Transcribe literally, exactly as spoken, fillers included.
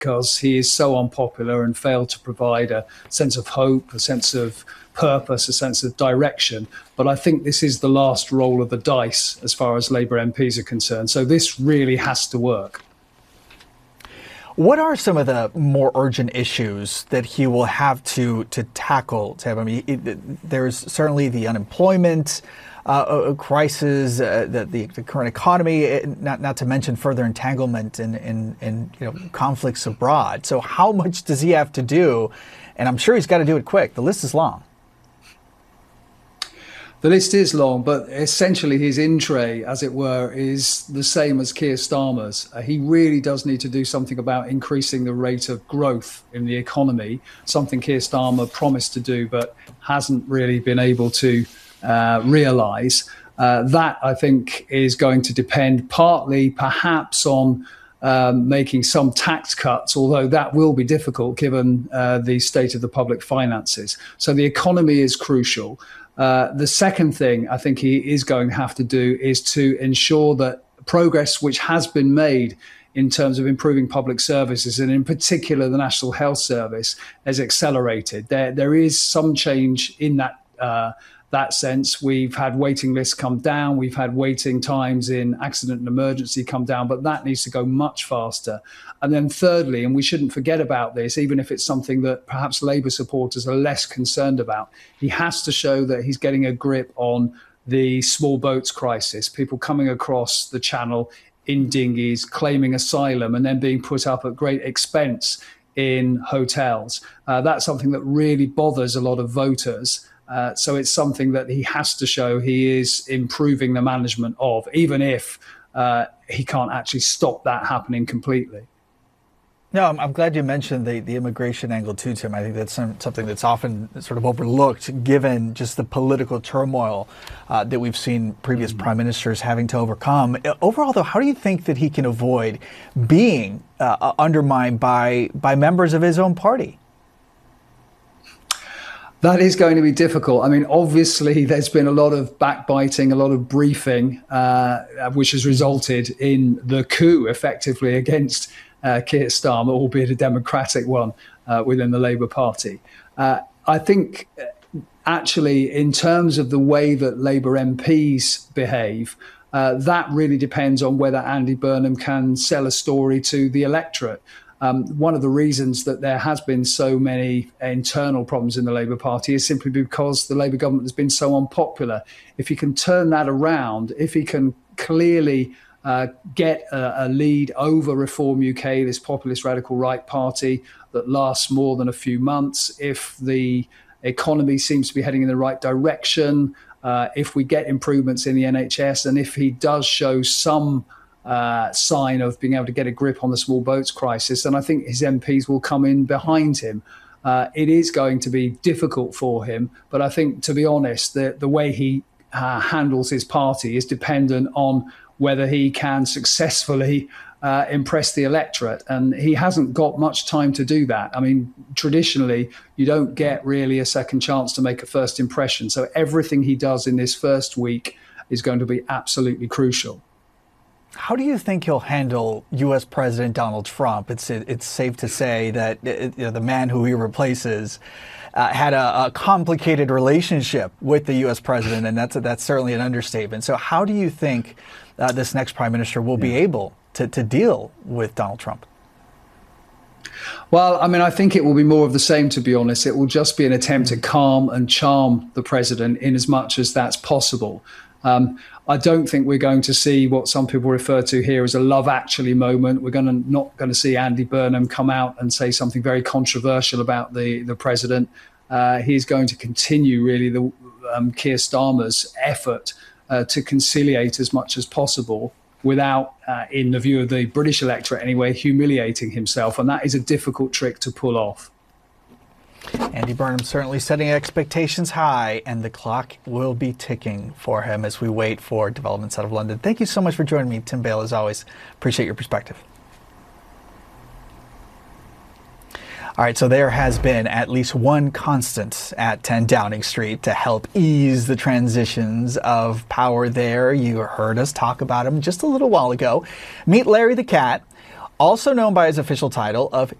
because he is so unpopular and failed to provide a sense of hope, a sense of purpose, a sense of direction. But I think this is the last roll of the dice as far as Labour M Ps are concerned. So this really has to work. What are some of the more urgent issues that he will have to to tackle, Tim? I mean, it, there's certainly the unemployment uh, crisis, uh, the, the the current economy, not not to mention further entanglement in, in, in you know conflicts abroad. So how much does he have to do? And I'm sure he's got to do it quick. The list is long. The list is long, but essentially his in tray, as it were, is the same as Keir Starmer's. Uh, he really does need to do something about increasing the rate of growth in the economy, something Keir Starmer promised to do but hasn't really been able to uh, realise. Uh, that, I think, is going to depend partly perhaps on um, making some tax cuts, although that will be difficult given uh, the state of the public finances. So the economy is crucial. Uh, the second thing I think he is going to have to do is to ensure that progress which has been made in terms of improving public services, and in particular the National Health Service, has accelerated. There, there is some change in that uh, that sense. We've had waiting lists come down. We've had waiting times in accident and emergency come down, but that needs to go much faster. And then thirdly, and we shouldn't forget about this, even if it's something that perhaps Labour supporters are less concerned about, he has to show that he's getting a grip on the small boats crisis, people coming across the channel in dinghies, claiming asylum, and then being put up at great expense in hotels. Uh, that's something that really bothers a lot of voters. Uh, so it's something that he has to show he is improving the management of, even if uh, he can't actually stop that happening completely. No, I'm, I'm glad you mentioned the, the immigration angle too, Tim. I think that's some, something that's often sort of overlooked, given just the political turmoil uh, that we've seen previous mm-hmm. prime ministers having to overcome. Overall, though, how do you think that he can avoid being uh, undermined by by members of his own party? That is going to be difficult. I mean, obviously, there's been a lot of backbiting, a lot of briefing, uh, which has resulted in the coup, effectively, against uh, Keir Starmer, albeit a democratic one uh, within the Labour Party. Uh, I think, actually, in terms of the way that Labour M Ps behave, uh, that really depends on whether Andy Burnham can sell a story to the electorate. Um, one of the reasons that there has been so many internal problems in the Labour Party is simply because the Labour government has been so unpopular. If he can turn that around, if he can clearly uh, get a, a lead over Reform U K, this populist radical right party that lasts more than a few months, if the economy seems to be heading in the right direction, uh, if we get improvements in the N H S, and if he does show some Uh, sign of being able to get a grip on the small boats crisis, and I think his M Ps will come in behind him. Uh, it is going to be difficult for him, but I think, to be honest, the, the way he uh, handles his party is dependent on whether he can successfully uh, impress the electorate, and he hasn't got much time to do that. I mean, traditionally, you don't get really a second chance to make a first impression, so everything he does in this first week is going to be absolutely crucial. How do you think he'll handle U S President Donald Trump? It's it's safe to say that you know, the man who he replaces uh, had a, a complicated relationship with the U S president, and that's a, that's certainly an understatement. So how do you think uh, this next prime minister will be able to, to deal with Donald Trump? Well, I mean, I think it will be more of the same, to be honest. It will just be an attempt to calm and charm the president in as much as that's possible. Um, I don't think we're going to see what some people refer to here as a Love Actually moment. We're going to not going to see Andy Burnham come out and say something very controversial about the, the president. Uh, he's going to continue, really, the um, Keir Starmer's effort uh, to conciliate as much as possible without, uh, in the view of the British electorate anyway, humiliating himself. And that is a difficult trick to pull off. Andy Burnham certainly setting expectations high, and the clock will be ticking for him as we wait for developments out of London. Thank you so much for joining me, Tim Bale, as always. Appreciate your perspective. All right, so there has been at least one constant at ten Downing Street to help ease the transitions of power there. You heard us talk about him just a little while ago. Meet Larry the Cat. also known by his official title of